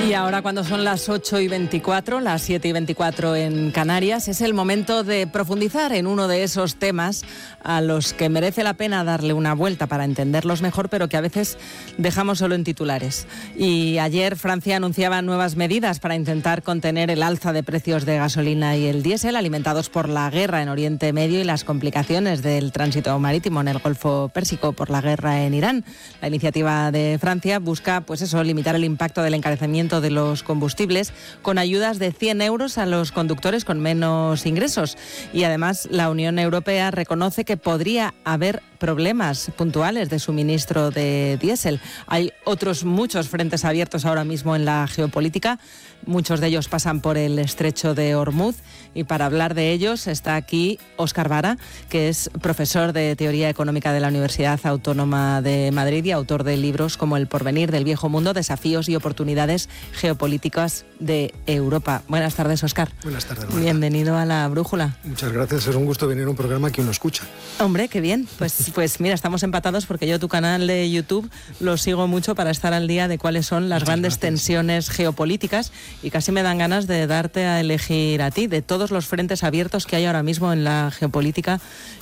Y ahora, cuando son las 8:24, las 7:24 en Canarias, es el momento de profundizar en uno de esos temas a los que merece la pena darle una vuelta para entenderlos mejor, pero que a veces dejamos solo en titulares. Y ayer Francia anunciaba nuevas medidas para intentar contener el alza de precios de gasolina y el diésel, alimentados por la guerra en Oriente Medio y las complicaciones del tránsito marítimo en el Golfo Pérsico por la guerra en Irán. La iniciativa de Francia busca, limitar el impacto del encarecimiento de los combustibles con ayudas de 100 euros a los conductores con menos ingresos. Y además la Unión Europea reconoce que podría haber problemas puntuales de suministro de diésel. Hay otros muchos frentes abiertos ahora mismo en la geopolítica. Muchos de ellos pasan por el estrecho de Hormuz, y para hablar de ellos está aquí Óscar Vara, que es profesor de Teoría Económica de la Universidad Autónoma de Madrid y autor de libros como El porvenir del viejo mundo, desafíos y oportunidades geopolíticas de Europa. Buenas tardes, Óscar. Buenas tardes, Marta. Bienvenido a La Brújula. Muchas gracias, es un gusto venir a un programa que uno escucha. Hombre, qué bien. Pues mira, estamos empatados porque yo tu canal de YouTube lo sigo mucho para estar al día de cuáles son las grandes tensiones geopolíticas, y casi me dan ganas de darte a elegir a ti, de todos los frentes abiertos que hay ahora mismo en la geopolítica,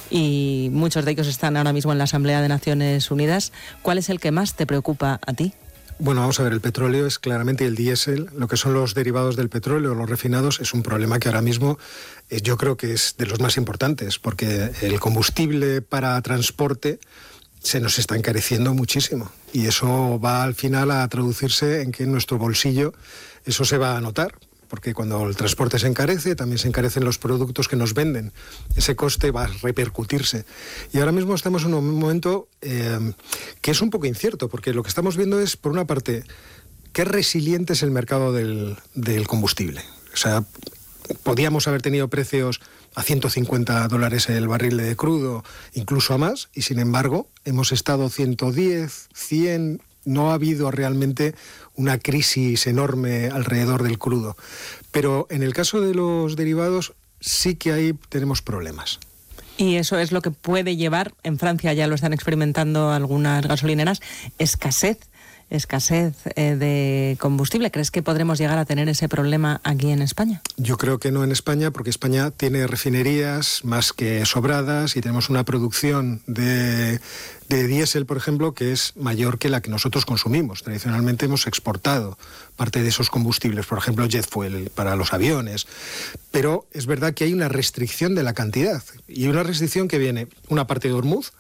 y muchos de ellos están ahora mismo en la Asamblea de Naciones Unidas. ¿Cuál es el que más te preocupa a ti? Bueno, vamos a ver, el petróleo es claramente el diésel, lo que son los derivados del petróleo, los refinados, es un problema que ahora mismo yo creo que es de los más importantes, porque el combustible para transporte se nos está encareciendo muchísimo, y eso va al final a traducirse en que en nuestro bolsillo eso se va a notar, porque cuando el transporte se encarece, también se encarecen los productos que nos venden. Ese coste va a repercutirse. Y ahora mismo estamos en un momento que es un poco incierto, porque lo que estamos viendo es, por una parte, qué resiliente es el mercado del combustible. O sea, podíamos haber tenido precios a $150 el barril de crudo, incluso a más, y sin embargo hemos estado 110, 100... No ha habido realmente una crisis enorme alrededor del crudo. Pero en el caso de los derivados sí que ahí tenemos problemas. Y eso es lo que puede llevar, en Francia ya lo están experimentando algunas gasolineras, escasez de combustible. ¿Crees que podremos llegar a tener ese problema aquí en España? Yo creo que no en España, porque España tiene refinerías más que sobradas y tenemos una producción de diésel, por ejemplo, que es mayor que la que nosotros consumimos. Tradicionalmente hemos exportado parte de esos combustibles, por ejemplo, jet fuel para los aviones. Pero es verdad que hay una restricción de la cantidad, y una restricción que viene una parte de Hormuz.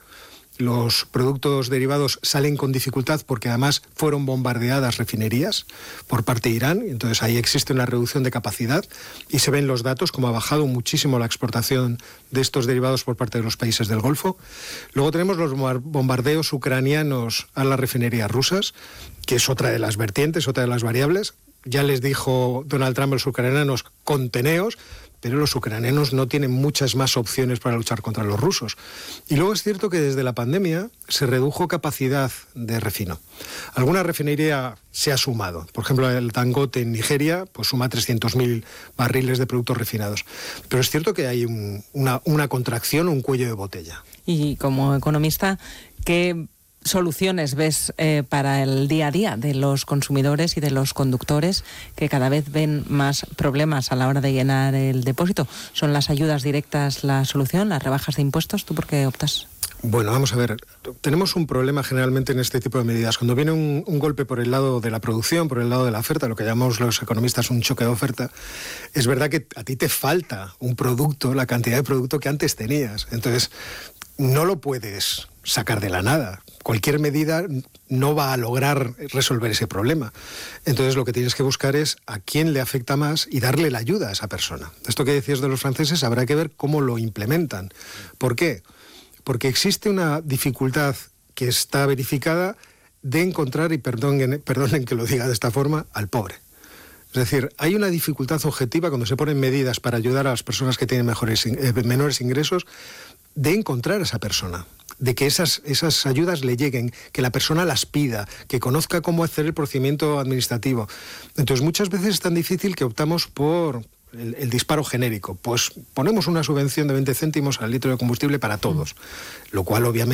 Los productos derivados salen con dificultad porque además fueron bombardeadas refinerías por parte de Irán, entonces ahí existe una reducción de capacidad y se ven los datos como ha bajado muchísimo la exportación de estos derivados por parte de los países del Golfo. Luego tenemos los bombardeos ucranianos a las refinerías rusas, que es otra de las vertientes, otra de las variables. Ya les dijo Donald Trump a los ucranianos, conteneos, pero los ucranianos no tienen muchas más opciones para luchar contra los rusos. Y luego es cierto que desde la pandemia se redujo capacidad de refino. Alguna refinería se ha sumado. Por ejemplo, el Dangote en Nigeria pues suma 300.000 barriles de productos refinados. Pero es cierto que hay una contracción, un cuello de botella. Y como economista, ¿qué soluciones ves para el día a día de los consumidores y de los conductores, que cada vez ven más problemas a la hora de llenar el depósito? ¿Son las ayudas directas la solución, las rebajas de impuestos? ¿Tú por qué optas? Bueno, vamos a ver, tenemos un problema generalmente en este tipo de medidas. Cuando viene un golpe por el lado de la producción, por el lado de la oferta, lo que llamamos los economistas un choque de oferta, es verdad que a ti te falta un producto, la cantidad de producto que antes tenías. Entonces, no lo puedes sacar de la nada. Cualquier medida no va a lograr resolver ese problema. Entonces lo que tienes que buscar es a quién le afecta más y darle la ayuda a esa persona. Esto que decías de los franceses habrá que ver cómo lo implementan. ¿Por qué? Porque existe una dificultad que está verificada de encontrar, y perdonen que lo diga de esta forma, al pobre. Es decir, hay una dificultad objetiva cuando se ponen medidas para ayudar a las personas que tienen menores ingresos, de encontrar a esa persona, de que esas ayudas le lleguen, que la persona las pida, que conozca cómo hacer el procedimiento administrativo. Entonces, muchas veces es tan difícil que optamos por el disparo genérico. Pues ponemos una subvención de 20 céntimos al litro de combustible para todos, lo cual obviamente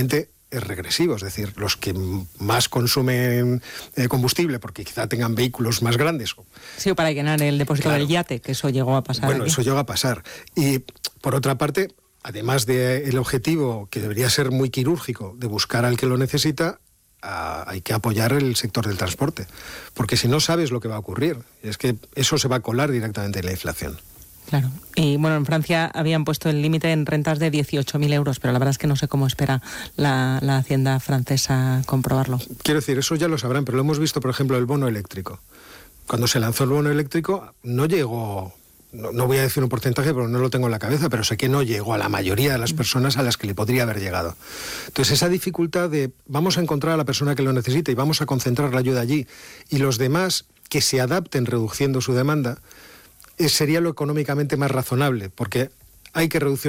es regresivo, es decir, los que más consumen combustible, porque quizá tengan vehículos más grandes. Sí, o para llenar el depósito del yate, que eso llegó a pasar. Bueno, aquí. eso llega a pasar. Y por otra parte, además del objetivo, que debería ser muy quirúrgico, de buscar al que lo necesita, hay que apoyar el sector del transporte, porque si no sabes lo que va a ocurrir, es que eso se va a colar directamente en la inflación. Claro. Y bueno, en Francia habían puesto el límite en rentas de 18.000 euros, pero la verdad es que no sé cómo espera la Hacienda francesa comprobarlo. Quiero decir, eso ya lo sabrán, pero lo hemos visto, por ejemplo, el bono eléctrico. Cuando se lanzó el bono eléctrico, no llegó, no voy a decir un porcentaje porque no lo tengo en la cabeza, pero sé que no llegó a la mayoría de las personas a las que le podría haber llegado. Entonces, esa dificultad de vamos a encontrar a la persona que lo necesita y vamos a concentrar la ayuda allí, y los demás que se adapten reduciendo su demanda, sería lo económicamente más razonable, porque hay que reducir